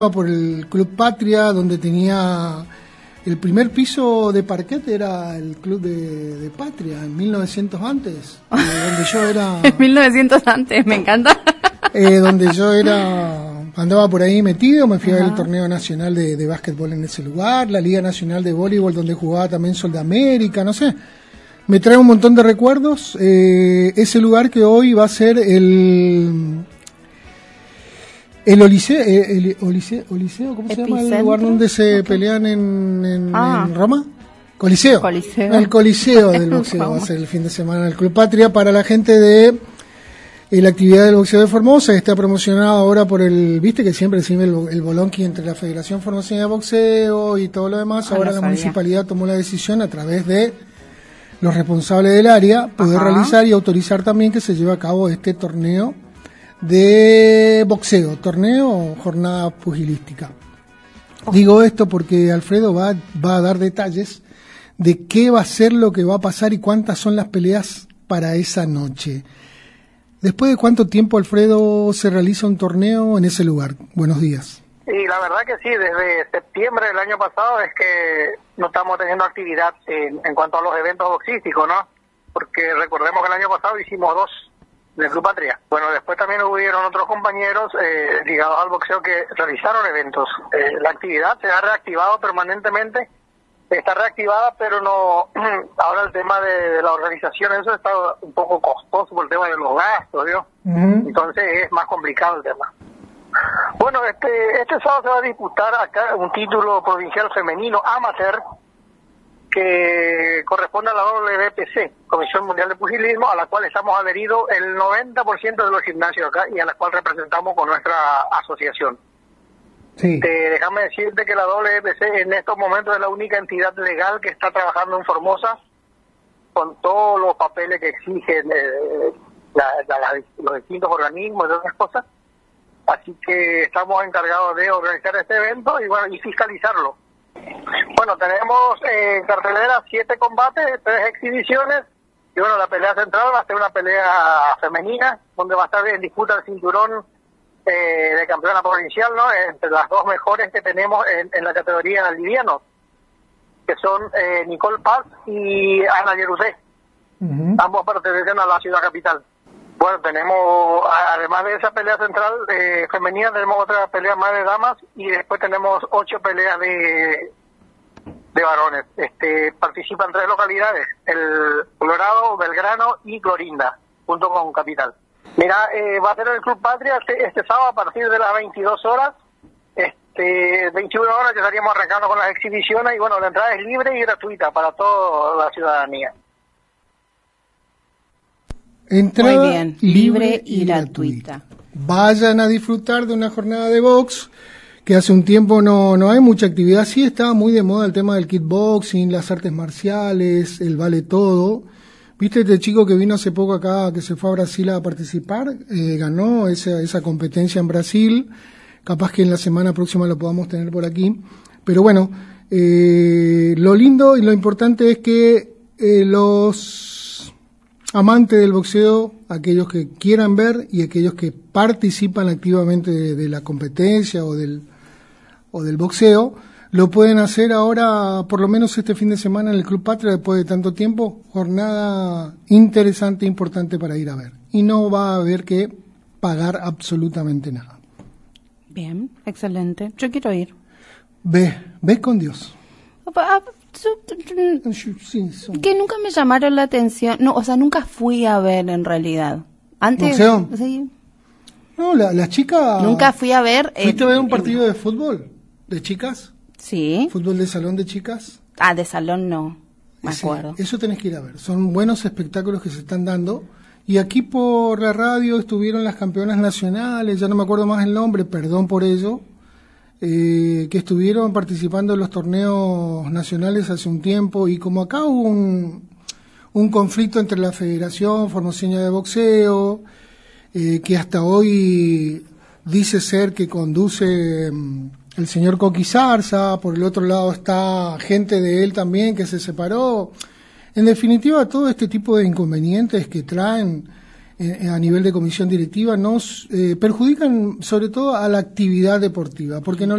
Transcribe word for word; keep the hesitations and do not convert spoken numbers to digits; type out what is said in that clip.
por el Club Patria, donde tenía el primer piso de parquet, era el Club de, de Patria, en mil novecientos antes, eh, donde yo era... En mil novecientos antes, me encanta. Eh, donde yo era... Andaba por ahí metido, me fui Ajá. a ver el torneo nacional de, de básquetbol en ese lugar, la Liga Nacional de Voleibol, donde jugaba también Sol de América, no sé. Me trae un montón de recuerdos. Eh, ese lugar que hoy va a ser el... El Oliseo, el Oliseo, Oliseo ¿cómo se llama el lugar donde se okay. pelean en, en, ah. en Roma? Coliseo. Coliseo. El Coliseo del boxeo va a ser el fin de semana en el Club Patria para la gente de eh, la actividad del boxeo de Formosa, que está promocionado ahora por el, viste que siempre se el, el bolonqui entre la Federación Formoseña de Boxeo y todo lo demás. Ah, ahora la sabía. municipalidad tomó la decisión a través de los responsables del área poder Ajá. realizar y autorizar también que se lleve a cabo este torneo de boxeo, torneo o jornada pugilística. Oh. Digo esto porque Alfredo va, va a dar detalles de qué va a ser lo que va a pasar y cuántas son las peleas para esa noche. ¿Después de cuánto tiempo, Alfredo, se realiza un torneo en ese lugar? Buenos días. Y la verdad que sí, desde septiembre del año pasado es que no estamos teniendo actividad en, en cuanto a los eventos boxísticos, ¿no? Porque recordemos que el año pasado hicimos dos del Club Patria. Bueno, después también hubieron otros compañeros eh, ligados al boxeo que realizaron eventos. Eh, la actividad se ha reactivado permanentemente, está reactivada, pero no. Ahora el tema de, de la organización, eso está un poco costoso por el tema de los gastos, ¿no? Uh-huh. Entonces es más complicado el tema. Bueno, este este sábado se va a disputar acá un título provincial femenino amateur que corresponde a la W B C, Comisión Mundial de Pugilismo, a la cual estamos adheridos el noventa por ciento de los gimnasios acá y a la cual representamos con nuestra asociación. Sí. Eh, déjame decirte que la W B C en estos momentos es la única entidad legal que está trabajando en Formosa con todos los papeles que exigen eh, la, la, la, los distintos organismos y otras cosas. Así que estamos encargados de organizar este evento y bueno y fiscalizarlo. Bueno, tenemos eh, en cartelera siete combates, tres exhibiciones, y bueno, la pelea central va a ser una pelea femenina, donde va a estar en disputa el cinturón eh, de campeona provincial, ¿no? Entre las dos mejores que tenemos en, en la categoría liviano, que son eh, Nicole Paz y Ana Yeruté. Uh-huh. Ambos pertenecen a la ciudad capital. Bueno, tenemos, además de esa pelea central eh, femenina, tenemos otra pelea más de damas y después tenemos ocho peleas de de varones. Este, participan tres localidades, el Colorado, Belgrano y Clorinda, junto con Capital. Mira, eh, va a ser el Club Patria este, este sábado a partir de las veintidós horas, este, veintiuna horas que estaríamos arrancando con las exhibiciones y bueno, la entrada es libre y gratuita para toda la ciudadanía. Entrada Muy bien, libre y gratuita. gratuita. Vayan a disfrutar de una jornada de box, que hace un tiempo no no hay mucha actividad. Sí estaba muy de moda el tema del kickboxing, las artes marciales, el vale todo. ¿Viste este chico que vino hace poco acá, que se fue a Brasil a participar? Eh, ganó esa, esa competencia en Brasil. Capaz que en la semana próxima lo podamos tener por aquí. Pero bueno, eh, lo lindo y lo importante es que eh, los amantes del boxeo, aquellos que quieran ver y aquellos que participan activamente de, de la competencia o del o del boxeo, lo pueden hacer ahora, por lo menos este fin de semana en el Club Patria, después de tanto tiempo, jornada interesante, importante para ir a ver. Y no va a haber que pagar absolutamente nada. Bien, excelente. Yo quiero ir. Ve, ve con Dios. Que nunca me llamaron la atención, no, o sea, nunca fui a ver en realidad. Antes, ¿boxeo? Sí. No, la, las chicas... Nunca fui a ver... ¿Fuiste eh, a ver un partido eh, de fútbol? ¿De chicas? Sí. ¿Fútbol de salón de chicas? Ah, de salón no, me sí, acuerdo. Eso tenés que ir a ver. Son buenos espectáculos que se están dando. Y aquí por la radio estuvieron las campeonas nacionales, ya no me acuerdo más el nombre, perdón por ello, eh, que estuvieron participando en los torneos nacionales hace un tiempo. Y como acá hubo un, un conflicto entre la Federación Formoseña de Boxeo, eh, que hasta hoy dice ser que conduce el señor Coqui Zarza, por el otro lado está gente de él también que se separó. En definitiva, todo este tipo de inconvenientes que traen eh, a nivel de comisión directiva nos eh, perjudican sobre todo a la actividad deportiva, porque no